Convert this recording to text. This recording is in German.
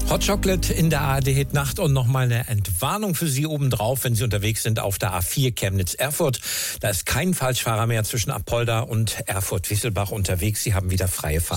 Hot Chocolate in der ARD-Hit-Nacht und nochmal eine Entwarnung für Sie obendrauf, wenn Sie unterwegs sind auf der A4 Chemnitz-Erfurt. Da ist kein Falschfahrer mehr zwischen Apolda und Erfurt-Wisselbach unterwegs. Sie haben wieder freie Fahrt.